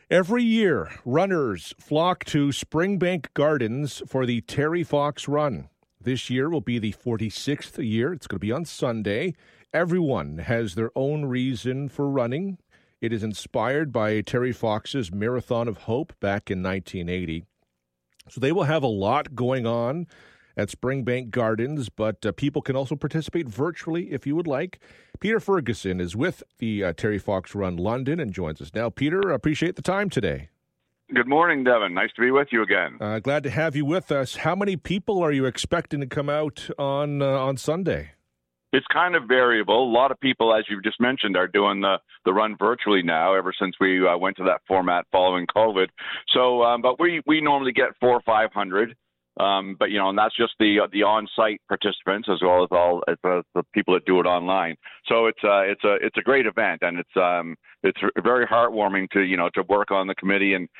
Every year, runners flock to Springbank Gardens for the Terry Fox Run. This year will be the 46th year. It's going to be on Sunday. Everyone has their own reason for running. It is inspired by Terry Fox's Marathon of Hope back in 1980. So they will have a lot going on at Springbank Gardens, but people can also participate virtually if you would like. Peter Ferguson is with the Terry Fox Run London and joins us now. Peter, appreciate the time today. Good morning, Devin. Nice to be with you again. Glad to have you with us. How many people are you expecting to come out on Sunday? It's kind of variable. A lot of people, as you just mentioned, are doing the run virtually now ever since we went to that format following COVID. So, but we normally get 400 or 500. But and that's just the on-site participants as well as all the people that do it online. So it's a great event, and it's very heartwarming to work on the committee and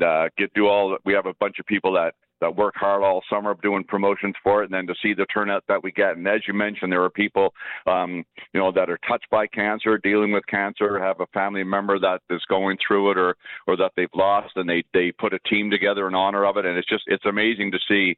do all. We have a bunch of people that work hard all summer doing promotions for it, and then to see the turnout that we get. And as you mentioned, there are people that are touched by cancer, dealing with cancer, have a family member that is going through it or that they've lost, and they put a team together in honor of it. And it's amazing to see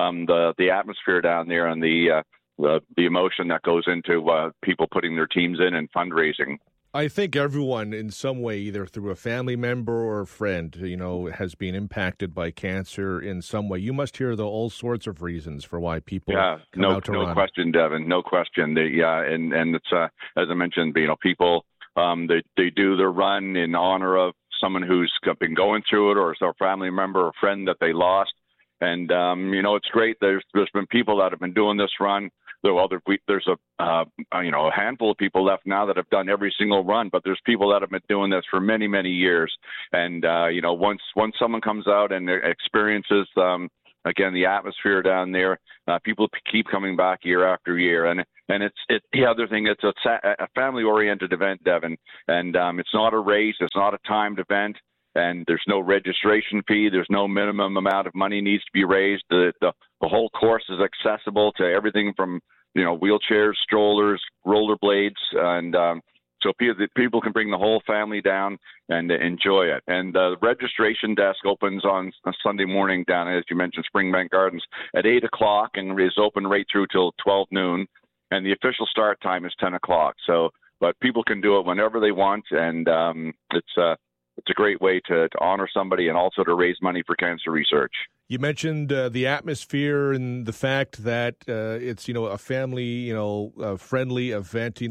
the atmosphere down there and the emotion that goes into people putting their teams in and fundraising. I think everyone in some way, either through a family member or a friend, has been impacted by cancer in some way. You must hear all sorts of reasons for why people come out to run. No question, Devin. No question. And it's as I mentioned, people they do their run in honor of someone who's been going through it, or a family member or friend that they lost. And it's great. There's been people that have been doing this run. There's a handful of people left now that have done every single run, but there's people that have been doing this for many, many years. And once someone comes out and experiences again the atmosphere down there, people keep coming back year after year. And it's the other thing. It's a family-oriented event, Devin, and it's not a race. It's not a timed event. And there's no registration fee. There's no minimum amount of money needs to be raised. The whole course is accessible to everything from wheelchairs, strollers, rollerblades, and so people can bring the whole family down and enjoy it. And the registration desk opens on a Sunday morning down, as you mentioned, Springbank Gardens at 8:00 and is open right through till 12 noon. And the official start time is 10 o'clock. So, but people can do it whenever they want, and it's a great way to honor somebody and also to raise money for cancer research. You mentioned the atmosphere and the fact that it's a family friendly event.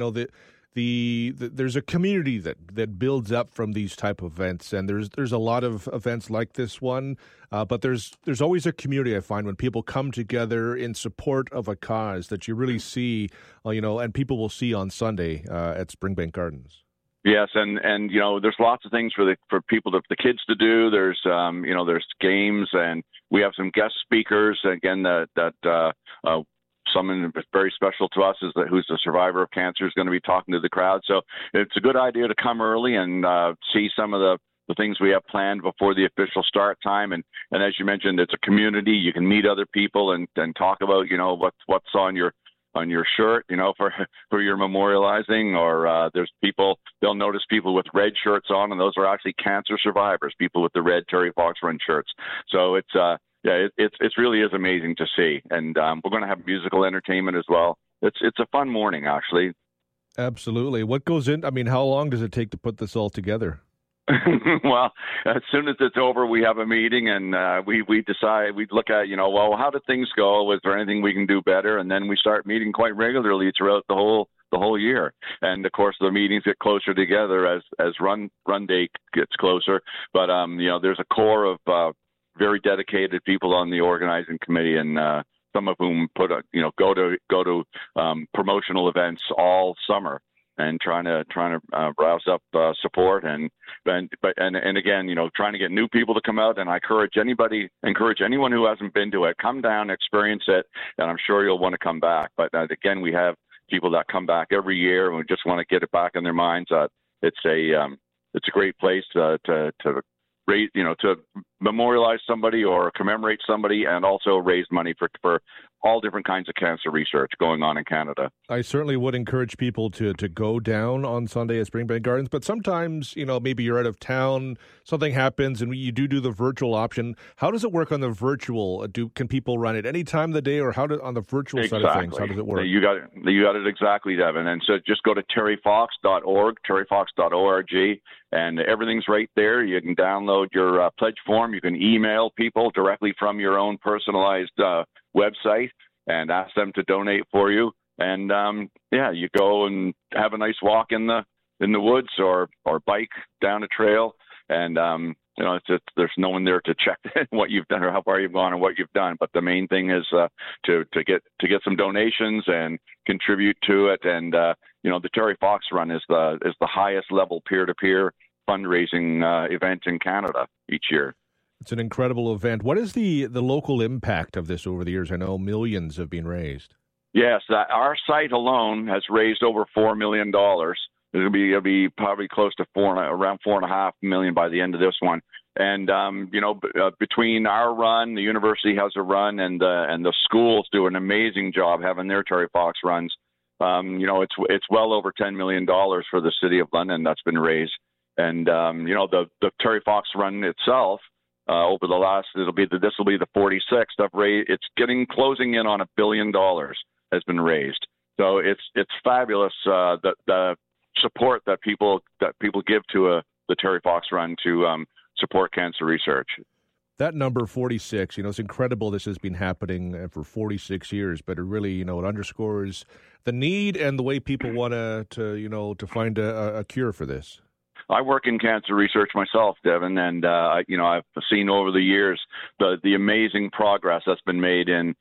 There's a community that builds up from these type of events, and there's a lot of events like this one. But there's always a community, I find, when people come together in support of a cause that you really see, and people will see on Sunday at Springbank Gardens. Yes, and there's lots of things for people the kids to do. There's there's games, and we have some guest speakers again that someone very special to us who's a survivor of cancer is going to be talking to the crowd. So it's a good idea to come early and see some of the things we have planned before the official start time. And as you mentioned, it's a community. You can meet other people and talk about what's on your shirt, for your memorializing, or there's people, they'll notice people with red shirts on, and those are actually cancer survivors, people with the red Terry Fox Run shirts. So it really is amazing to see. And we're going to have musical entertainment as well. It's a fun morning, actually. Absolutely. What goes in? I mean, how long does it take to put this all together? Well, as soon as it's over, we have a meeting, and we decide, we look at, how did things go? Is there anything we can do better? And then we start meeting quite regularly throughout the whole year. And of course, the meetings get closer together as run day gets closer. But there's a core of very dedicated people on the organizing committee, and some of whom go to promotional events all summer, and trying to rouse up support and again, trying to get new people to come out. And I encourage anyone who hasn't been to it, come down, experience it, and I'm sure you'll want to come back. But again, we have people that come back every year, and we just want to get it back in their minds that it's a great place to raise, to memorialize somebody or commemorate somebody, and also raise money for all different kinds of cancer research going on in Canada. I certainly would encourage people to go down on Sunday at Springbank Gardens, but sometimes, maybe you're out of town, something happens, and you do the virtual option. How does it work on the virtual? Can people run it any time of the day, or on the virtual side of things? How does it work? You got it exactly, Devin. And so just go to terryfox.org, terryfox.org, and everything's right there. You can download your pledge form. You can email people directly from your own personalized website and ask them to donate for you. And you go and have a nice walk in the woods or bike down a trail. And there's no one there to check what you've done or how far you've gone or what you've done. But the main thing is to get some donations and contribute to it. And the Terry Fox Run is the highest level peer-to-peer fundraising event in Canada each year. It's an incredible event. What is the local impact of this over the years? I know millions have been raised. Yes, our site alone has raised over $4 million. It'll be probably close to around $4.5 million by the end of this one. And between our run, the university has a run, and the schools do an amazing job having their Terry Fox runs. It's well over $10 million for the city of London that's been raised. And the Terry Fox Run itself. Over the last, this will be the 46th. It's closing in on $1 billion has been raised. So it's fabulous the support that people give to the Terry Fox Run to support cancer research. That number 46, it's incredible. This has been happening for 46 years, but it really, it underscores the need and the way people want to find a cure for this. I work in cancer research myself, Devin, and I've seen over the years the amazing progress that's been made in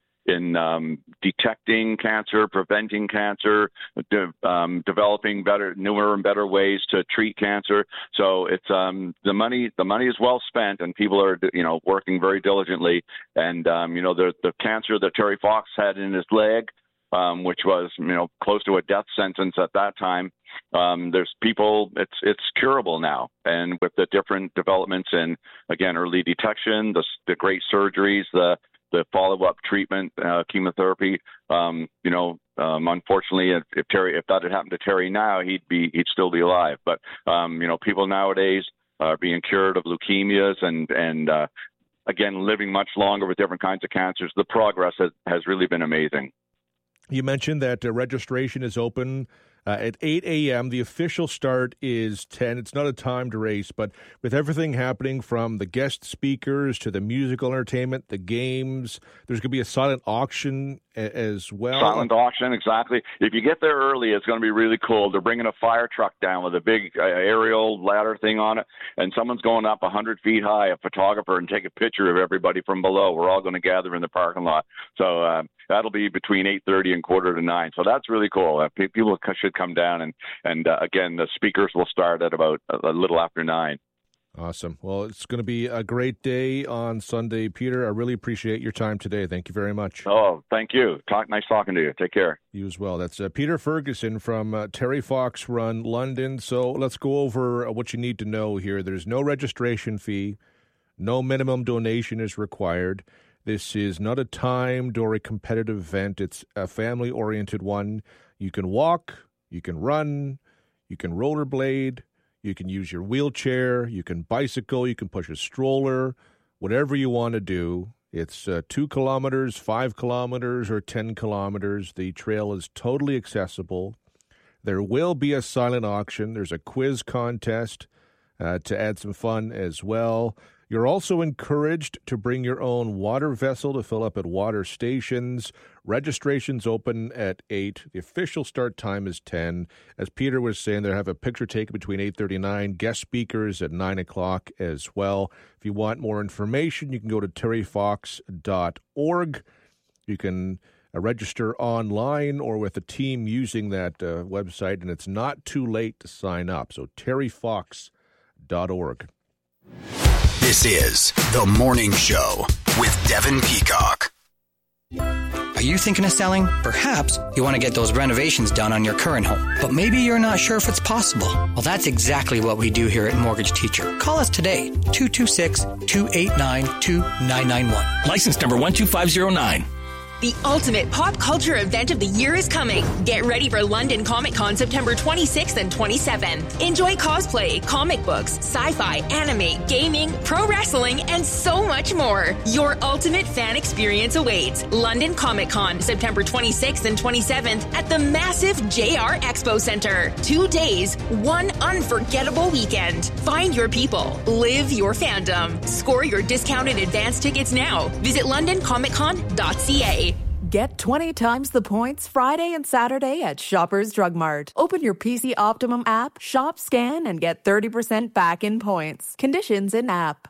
detecting cancer, preventing cancer, developing newer and better ways to treat cancer. So it's the money is well spent, and people are working very diligently. And the cancer that Terry Fox had in his leg, which was close to a death sentence at that time. There's people, it's curable now, and with the different developments in, again, early detection, the great surgeries, the follow-up treatment, chemotherapy. Unfortunately, if that had happened to Terry now, he'd still be alive. But people nowadays are being cured of leukemias and again, living much longer with different kinds of cancers. The progress has really been amazing. You mentioned that registration is open at 8 a.m. The official start is 10. It's not a timed race, but with everything happening from the guest speakers to the musical entertainment, the games, there's going to be a silent auction as well. Silent auction, exactly. If you get there early, it's going to be really cool. They're bringing a fire truck down with a big aerial ladder thing on it, and someone's going up 100 feet high, a photographer, and take a picture of everybody from below. We're all going to gather in the parking lot. So that'll be between 8:30 and 8:45. So that's really cool. People should come down, and again, the speakers will start at about a little after 9. Awesome. Well, it's going to be a great day on Sunday, Peter. I really appreciate your time today. Thank you very much. Oh, thank you. Nice talking to you. Take care. You as well. That's Peter Ferguson from Terry Fox Run London. So let's go over what you need to know here. There's no registration fee. No minimum donation is required. This is not a timed or a competitive event. It's a family-oriented one. You can walk, you can run, you can rollerblade, you can use your wheelchair, you can bicycle, you can push a stroller, whatever you want to do. It's 2 kilometers, 5 kilometers, or 10 kilometers. The trail is totally accessible. There will be a silent auction. There's a quiz contest to add some fun as well. You're also encouraged to bring your own water vessel to fill up at water stations. Registration's open at 8. The official start time is 10. As Peter was saying, they'll have a picture taken between 8:30 and 9. Guest speakers at 9 o'clock as well. If you want more information, you can go to terryfox.org. You can register online or with a team using that website, and it's not too late to sign up. So terryfox.org. This is The Morning Show with Devin Peacock. Are you thinking of selling? Perhaps you want to get those renovations done on your current home, but maybe you're not sure if it's possible. Well, that's exactly what we do here at Mortgage Teacher. Call us today, 226-289-2991. License number 12509. The ultimate pop culture event of the year is coming. Get ready for London Comic Con September 26th and 27th. Enjoy cosplay, comic books, sci-fi, anime, gaming, pro wrestling, and so much more. Your ultimate fan experience awaits. London Comic Con September 26th and 27th at the massive JR Expo Center. 2 days, one unforgettable weekend. Find your people. Live your fandom. Score your discounted advance tickets now. Visit londoncomiccon.ca. Get 20 times the points Friday and Saturday at Shoppers Drug Mart. Open your PC Optimum app, shop, scan, and get 30% back in points. Conditions in app.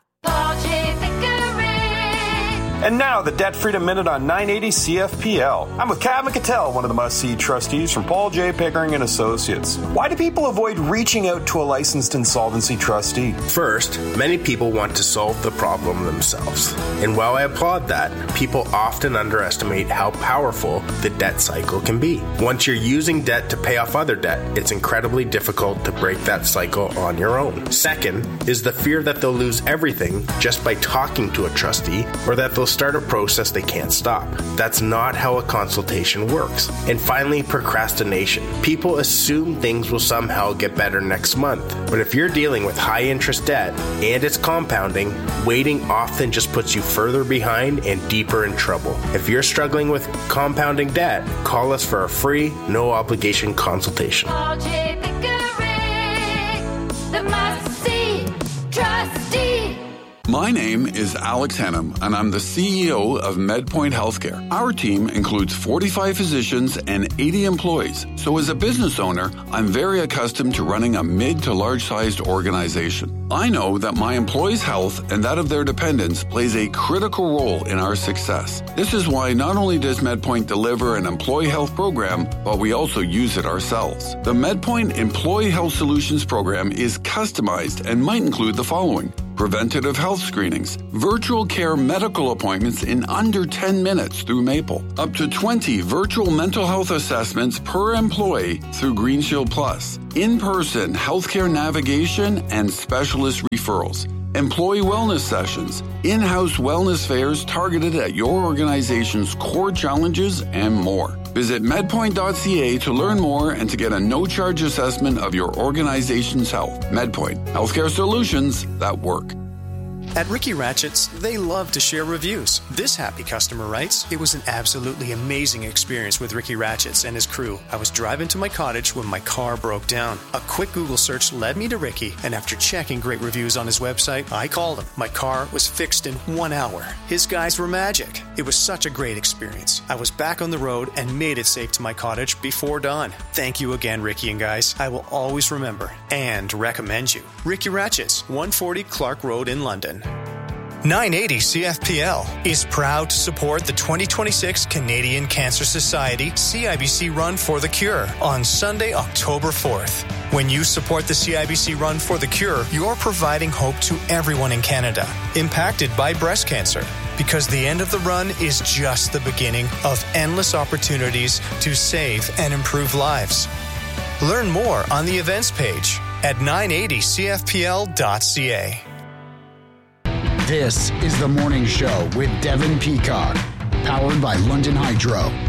And now, the Debt Freedom Minute on 980 CFPL. I'm with Kevin Cattell, one of the must-see trustees from Paul J. Pickering & Associates. Why do people avoid reaching out to a licensed insolvency trustee? First, many people want to solve the problem themselves. And while I applaud that, people often underestimate how powerful the debt cycle can be. Once you're using debt to pay off other debt, it's incredibly difficult to break that cycle on your own. Second is the fear that they'll lose everything just by talking to a trustee, or that they'll start a process they can't stop. That's not how a consultation works. And finally, procrastination. People assume things will somehow get better next month. But if you're dealing with high interest debt and it's compounding, waiting often just puts you further behind and deeper in trouble. If you're struggling with compounding debt, call us for a free, no obligation consultation. My name is Alex Hannum, and I'm the CEO of MedPoint Healthcare. Our team includes 45 physicians and 80 employees. So as a business owner, I'm very accustomed to running a mid to large-sized organization. I know that my employees' health and that of their dependents plays a critical role in our success. This is why not only does MedPoint deliver an employee health program, but we also use it ourselves. The MedPoint Employee Health Solutions program is customized and might include the following: preventative health screenings, virtual care medical appointments in under 10 minutes through Maple, up to 20 virtual mental health assessments per employee through GreenShield Plus, in-person healthcare navigation and specialist referrals, employee wellness sessions, in-house wellness fairs targeted at your organization's core challenges, and more. Visit medpoint.ca to learn more and to get a no-charge assessment of your organization's health. MedPoint, healthcare solutions that work. At Ricky Ratchett's, they love to share reviews. This happy customer writes, "It was an absolutely amazing experience with Ricky Ratchett's and his crew. I was driving to my cottage when my car broke down. A quick Google search led me to Ricky, and after checking great reviews on his website, I called him. My car was fixed in 1 hour. His guys were magic. It was such a great experience. I was back on the road and made it safe to my cottage before dawn. Thank you again, Ricky and guys. I will always remember and recommend you. Ricky Ratchett's, 140 Clark Road in London." 980 CFPL is proud to support the 2026 Canadian Cancer Society CIBC Run for the Cure on Sunday, October 4th. When you support the CIBC Run for the Cure, you're providing hope to everyone in Canada impacted by breast cancer, because the end of the run is just the beginning of endless opportunities to save and improve lives. Learn more on the events page at 980cfpl.ca. This is The Morning Show with Devin Peacock, powered by London Hydro.